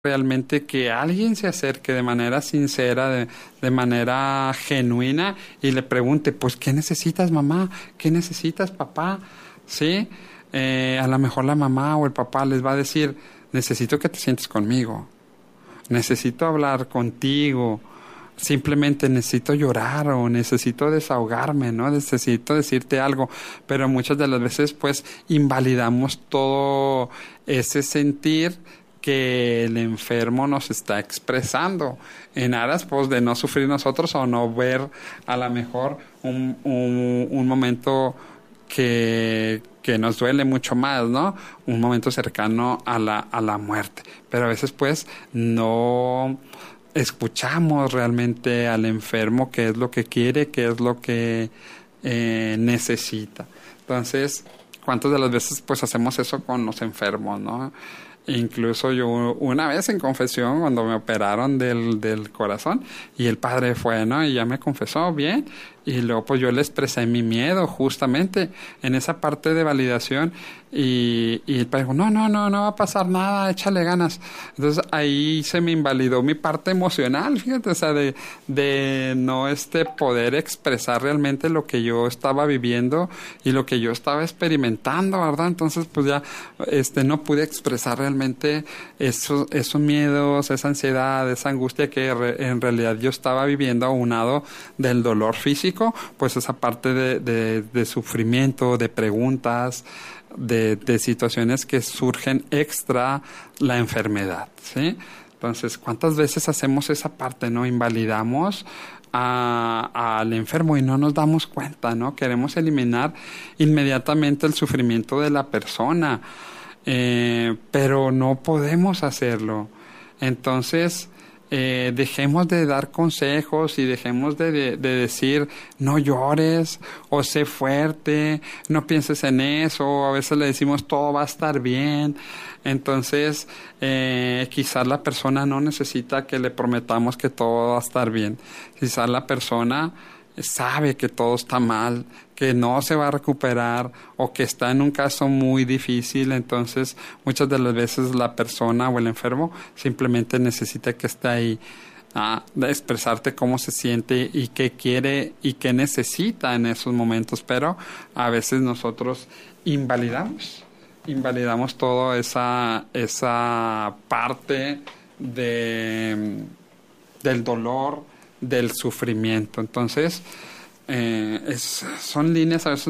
realmente que alguien se acerque de manera sincera, de manera genuina y le pregunte, pues, ¿qué necesitas, mamá? ¿Qué necesitas, papá? ¿Sí? A lo mejor la mamá o el papá les va a decir, necesito que te sientes conmigo, necesito hablar contigo, simplemente necesito llorar o necesito desahogarme, ¿no? Necesito decirte algo, pero muchas de las veces pues invalidamos todo ese sentir que el enfermo nos está expresando en aras pues de no sufrir nosotros o no ver a lo mejor un momento que nos duele mucho más, ¿no? Un momento cercano a la muerte. Pero a veces pues no escuchamos realmente al enfermo qué es lo que quiere, qué es lo que necesita. Entonces, ¿cuántas de las veces pues hacemos eso con los enfermos, no? Incluso yo una vez en confesión, cuando me operaron del corazón, y el padre fue, ¿no? Y ya me confesó bien, y luego pues yo le expresé mi miedo justamente en esa parte de validación, y el padre dijo, no va a pasar nada, échale ganas. Entonces ahí se me invalidó mi parte emocional, fíjate, o sea, de no poder expresar realmente lo que yo estaba viviendo y lo que yo estaba experimentando, ¿verdad? Entonces pues ya no pude expresar realmente esos miedos, esa ansiedad, esa angustia que en realidad yo estaba viviendo aunado del dolor físico, pues esa parte de sufrimiento, de preguntas, de situaciones que surgen extra la enfermedad, ¿sí? Entonces, ¿cuántas veces hacemos esa parte, no? Invalidamos al enfermo y no nos damos cuenta, ¿no? Queremos eliminar inmediatamente el sufrimiento de la persona, pero no podemos hacerlo. Entonces, dejemos de dar consejos y dejemos de decir no llores o sé fuerte, no pienses en eso. A veces le decimos todo va a estar bien. Entonces quizás la persona no necesita que le prometamos que todo va a estar bien. Quizás la persona sabe que todo está mal, que no se va a recuperar o que está en un caso muy difícil. Entonces muchas de las veces la persona o el enfermo simplemente necesita que esté ahí, de expresarte cómo se siente y qué quiere y qué necesita en esos momentos, pero a veces nosotros invalidamos toda esa parte del dolor, del sufrimiento. Entonces son líneas a veces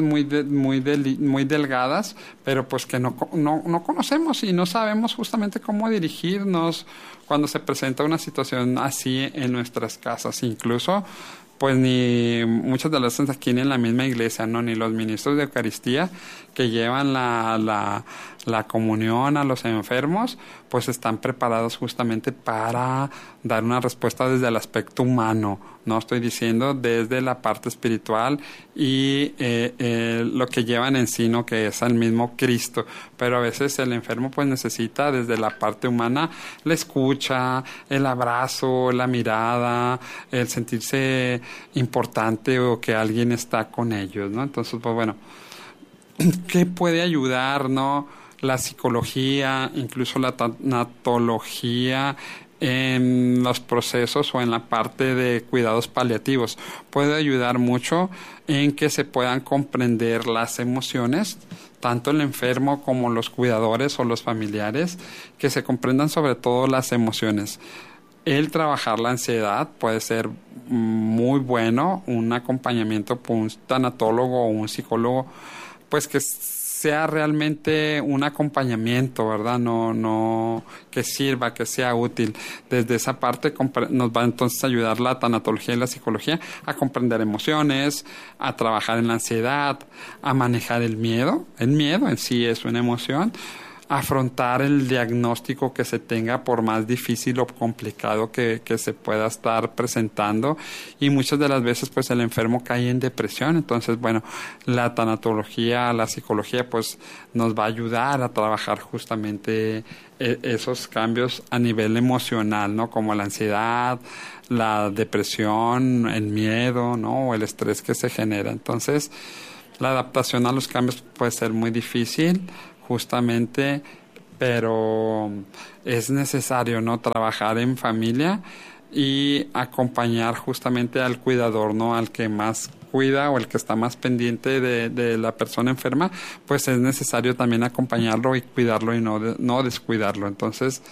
muy delgadas, pero pues que no conocemos y no sabemos justamente cómo dirigirnos cuando se presenta una situación así en nuestras casas. Incluso pues ni muchas de las veces aquí en la misma iglesia, no, ni los ministros de Eucaristía que llevan la comunión a los enfermos, pues están preparados justamente para dar una respuesta desde el aspecto humano. No estoy diciendo desde la parte espiritual y lo que llevan en sí, ¿no? Que es el mismo Cristo. Pero a veces el enfermo pues necesita desde la parte humana la escucha, el abrazo, la mirada, el sentirse importante o que alguien está con ellos, ¿no? Entonces, pues bueno, ¿qué puede ayudar, no? La psicología, incluso la tanatología en los procesos o en la parte de cuidados paliativos. Puede ayudar mucho en que se puedan comprender las emociones, tanto el enfermo como los cuidadores o los familiares, que se comprendan sobre todo las emociones. El trabajar la ansiedad puede ser muy bueno, un acompañamiento por un tanatólogo o un psicólogo, pues que sea realmente un acompañamiento, ¿verdad? No que sirva, que sea útil. Desde esa parte nos va entonces a ayudar la tanatología y la psicología a comprender emociones, a trabajar en la ansiedad, a manejar el miedo. El miedo en sí es una emoción. Afrontar el diagnóstico que se tenga, por más difícil o complicado que se pueda estar presentando, y muchas de las veces pues el enfermo cae en depresión. Entonces bueno, la tanatología, la psicología pues nos va a ayudar a trabajar justamente esos cambios a nivel emocional, ¿no? Como la ansiedad, la depresión, el miedo, ¿no? O el estrés que se genera. Entonces la adaptación a los cambios puede ser muy difícil, justamente pero es necesario, ¿no?, trabajar en familia y acompañar justamente al cuidador, ¿no?, al que más cuida o el que está más pendiente de la persona enferma, pues es necesario también acompañarlo y cuidarlo y no descuidarlo. Entonces,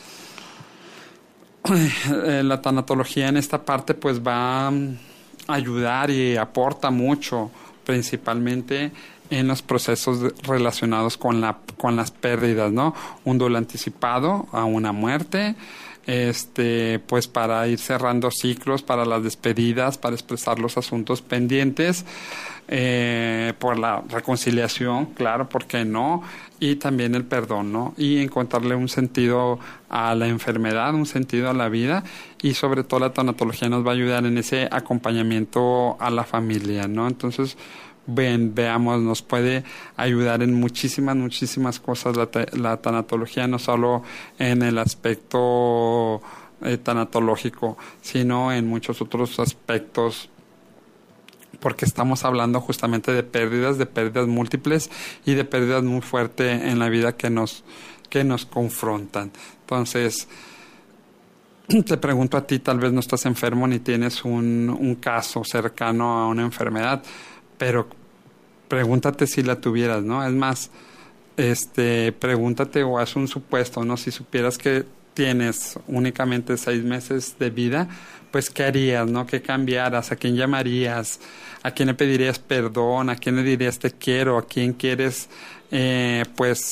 la tanatología en esta parte pues va a ayudar y aporta mucho, principalmente en los procesos relacionados con las pérdidas, ¿no? Un duelo anticipado a una muerte, pues para ir cerrando ciclos, para las despedidas, para expresar los asuntos pendientes, por la reconciliación, claro, ¿por qué no? Y también el perdón, ¿no? Y encontrarle un sentido a la enfermedad, un sentido a la vida, y sobre todo la tanatología nos va a ayudar en ese acompañamiento a la familia, ¿no? Entonces, veamos, nos puede ayudar en muchísimas cosas la tanatología, no solo en el aspecto tanatológico, sino en muchos otros aspectos, porque estamos hablando justamente de pérdidas múltiples y de pérdidas muy fuertes en la vida que nos confrontan. Entonces, te pregunto a ti, tal vez no estás enfermo ni tienes un caso cercano a una enfermedad, pero pregúntate si la tuvieras, ¿no? Es más, pregúntate o haz un supuesto, ¿no? Si supieras que tienes únicamente 6 meses de vida, pues ¿qué harías, no? ¿Qué cambiaras? ¿A quién llamarías? ¿A quién le pedirías perdón? ¿A quién le dirías te quiero? ¿A quién quieres, qué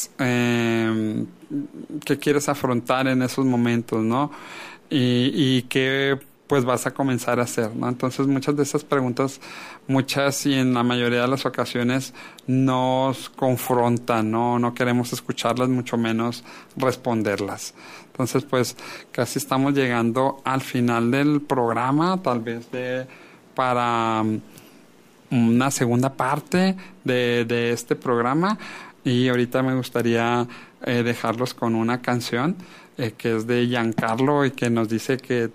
quieres afrontar en esos momentos, ¿no? Y qué pues vas a comenzar a hacer, ¿no? Entonces muchas de esas preguntas, y en la mayoría de las ocasiones nos confrontan, no queremos escucharlas, mucho menos responderlas. Entonces pues casi estamos llegando al final del programa, tal vez para una segunda parte de este programa, y ahorita me gustaría dejarlos con una canción que es de Giancarlo y que nos dice que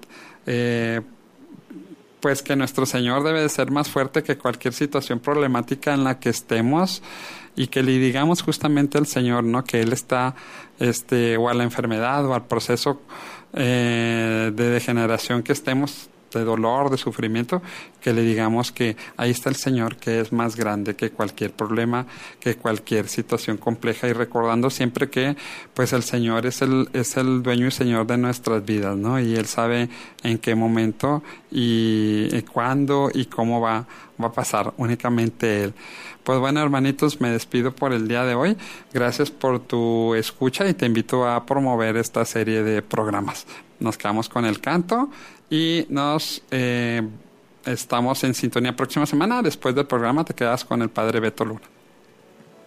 pues que nuestro Señor debe de ser más fuerte que cualquier situación problemática en la que estemos, y que le digamos justamente al Señor, ¿no?, que Él está, o a la enfermedad o al proceso de degeneración que estemos, de dolor, de sufrimiento, que le digamos que ahí está el Señor, que es más grande que cualquier problema, que cualquier situación compleja, y recordando siempre que pues el Señor es el dueño y Señor de nuestras vidas, ¿no? Y Él sabe en qué momento y cuándo y cómo va a pasar, únicamente Él. Pues bueno, hermanitos, me despido por el día de hoy. Gracias por tu escucha y te invito a promover esta serie de programas. Nos quedamos con el canto y estamos en sintonía próxima semana. Después del programa te quedas con el Padre Beto Luna.